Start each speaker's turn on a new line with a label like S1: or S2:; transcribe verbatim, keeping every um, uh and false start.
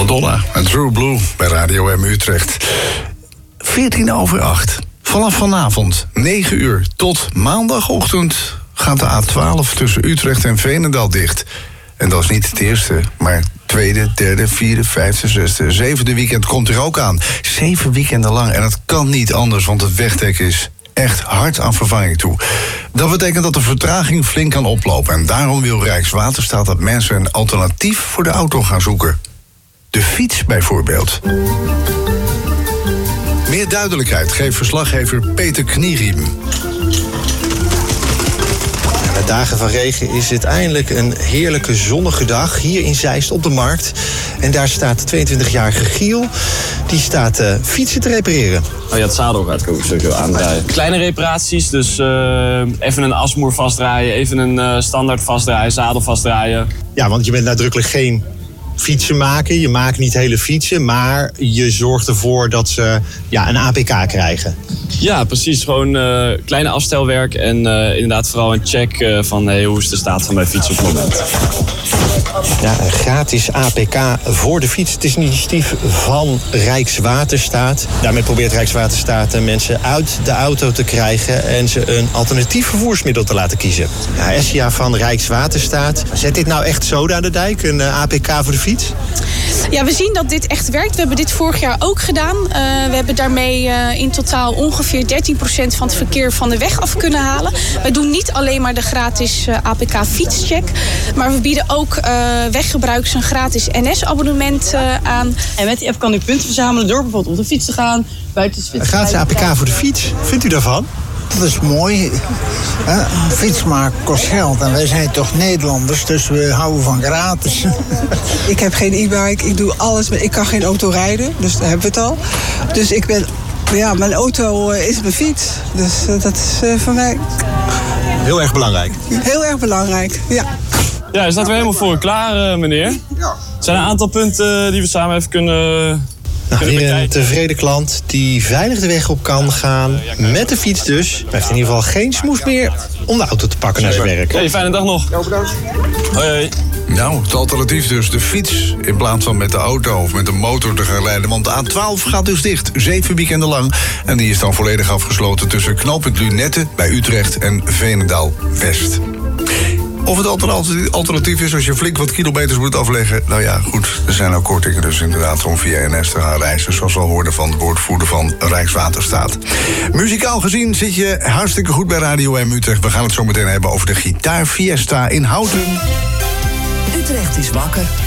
S1: Madonna en True Blue bij Radio M Utrecht. veertien over acht. Vanaf vanavond negen uur tot maandagochtend gaat de A twaalf tussen Utrecht en Veenendaal dicht. En dat is niet het eerste, maar tweede, derde, vierde, vijfde, zesde, zevende weekend komt er ook aan. Zeven weekenden lang en dat kan niet anders, want het wegdek is echt hard aan vervanging toe. Dat betekent dat de vertraging flink kan oplopen. En daarom wil Rijkswaterstaat dat mensen een alternatief voor de auto gaan zoeken. De fiets bijvoorbeeld. Meer duidelijkheid geeft verslaggever Peter Knieriem.
S2: Na dagen van regen is het eindelijk een heerlijke zonnige dag hier in Zeist op de markt. En daar staat de tweeëntwintigjarige Giel. Die staat uh, fietsen te repareren.
S3: Oh ja, het zadel gaat ik ook een stukje aandraaien. Kleine reparaties, dus uh, even een asmoer vastdraaien, even een uh, standaard vastdraaien, zadel vastdraaien.
S2: Ja, want je bent nadrukkelijk geen fietsenmaker. Je maakt niet hele fietsen, maar je zorgt ervoor dat ze ja, een A P K krijgen.
S3: Ja, precies. Gewoon uh, kleine afstelwerk en uh, inderdaad vooral een check uh, van hey, hoe is de staat van mijn fiets op het moment.
S2: Ja, een gratis A P K voor de fiets. Het is een initiatief van Rijkswaterstaat. Daarmee probeert Rijkswaterstaat mensen uit de auto te krijgen en ze een alternatief vervoersmiddel te laten kiezen. Ja, Essia van Rijkswaterstaat. Zet dit nou echt zoden aan de dijk, een A P K voor de fiets?
S4: Ja, we zien dat dit echt werkt. We hebben dit vorig jaar ook gedaan. Uh, we hebben daarmee uh, in totaal ongeveer dertien procent van het verkeer van de weg af kunnen halen. Wij doen niet alleen maar de gratis uh, A P K fietscheck, maar we bieden ook uh, weggebruikers een gratis N S-abonnement uh, aan.
S5: En met die app kan u punten verzamelen door bijvoorbeeld op de fiets te gaan. Buiten de fiets.
S2: Een gratis A P K voor de fiets. Vindt u daarvan?
S6: Dat is mooi. Een fiets maken kost geld. En wij zijn toch Nederlanders, dus we houden van gratis.
S7: Ik heb geen e-bike, ik doe alles. Ik kan geen auto rijden, dus daar hebben we het al. Dus ik ben, ja, mijn auto is mijn fiets. Dus uh, dat is uh, voor mij
S2: heel erg belangrijk.
S7: Heel erg belangrijk, ja.
S3: Ja, is dat weer helemaal voor u klaar, uh, meneer? Ja. Er zijn een aantal punten die we samen even kunnen...
S2: Nou, weer een tevreden klant die veilig de weg op kan gaan, met de fiets dus. Hij heeft in ieder geval geen smoes meer om de auto te pakken naar zijn werk.
S3: Hey, fijne dag nog. Ja, bedankt. Hoi, hoi.
S1: Nou, het alternatief dus de fiets in plaats van met de auto of met de motor te gaan rijden. Want de A twaalf gaat dus dicht, zeven weekenden lang. En die is dan volledig afgesloten tussen knooppunt Lunetten bij Utrecht en Veenendaal-West. Of het alternatief is als je flink wat kilometers moet afleggen. Nou ja, goed, er zijn ook kortingen dus inderdaad om via N S te gaan reizen. Zoals we al hoorden van de woordvoerder van Rijkswaterstaat. Muzikaal gezien zit je hartstikke goed bij Radio M Utrecht. We gaan het zo meteen hebben over de Gitaar Fiesta in Houten.
S8: Utrecht is wakker.